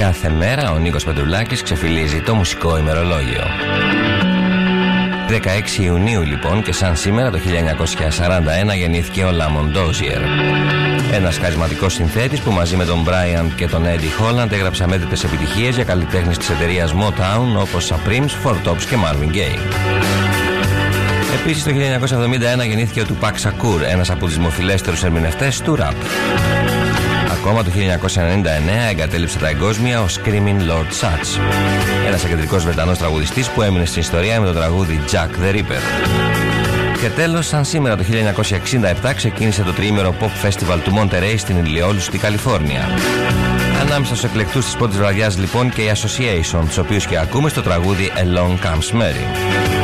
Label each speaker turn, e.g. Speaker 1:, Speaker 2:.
Speaker 1: κάθε μέρα ο Νίκος Πετρουλάκης ξεφυλίζει το μουσικό ημερολόγιο. 16 Ιουνίου λοιπόν, και σαν σήμερα το 1941 γεννήθηκε ο Lamont Dozier, ένας χαρισματικός συνθέτης που μαζί με τον Brian και τον Eddie Holland έγραψε αμέτρητες επιτυχίες για καλλιτέχνες της εταιρείας Motown όπως Supremes, Four Tops και Marvin Gaye. Επίσης το 1971 γεννήθηκε ο Tupac Shakur, ένας από τους δημοφιλέστερους ερμηνευτές του rap. Ακόμα το 1999 εγκατέλειψε τα εγκόσμια ο Screaming Lord Sutch, ένας εκκεντρικός Βρετανός τραγουδιστής που έμεινε στην ιστορία με το τραγούδι Jack the Ripper. Και τέλος, σαν σήμερα το 1967 ξεκίνησε το τριήμερο Pop Festival του Monterey στην Ηλιόλου στη Καλιφόρνια. Ανάμεσα στους εκλεκτούς της πρώτης βραδιάς λοιπόν και η Association, τους οποίους και ακούμε στο τραγούδι Along Comes Mary.